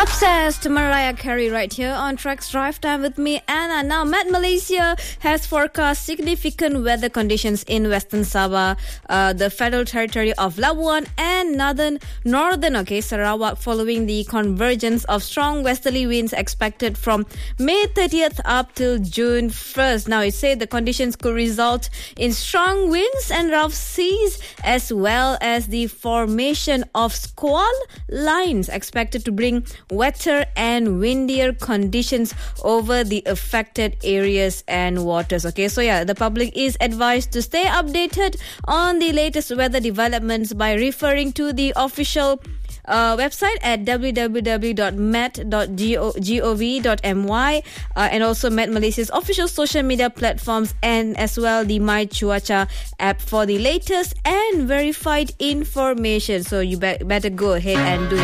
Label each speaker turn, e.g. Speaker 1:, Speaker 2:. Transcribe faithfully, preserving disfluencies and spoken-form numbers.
Speaker 1: Obsessed, Mariah Carey right here on Trax Drive Time with me, Anna. Now, Met Malaysia has forecast significant weather conditions in Western Sabah, uh, the Federal Territory of Labuan, and northern, northern okay, Sarawak, following the convergence of strong westerly winds expected from May thirtieth up till June first. Now, it said the conditions could result in strong winds and rough seas, as well as the formation of squall lines expected to bring wetter and windier conditions over the affected areas and waters. Okay, so yeah, the public is advised to stay updated on the latest weather developments by referring to the official Uh, website at w w w dot met dot gov dot my uh, and also Met Malaysia's official social media platforms, and as well the My Cuaca app for the latest and verified information. So you be- better go ahead and do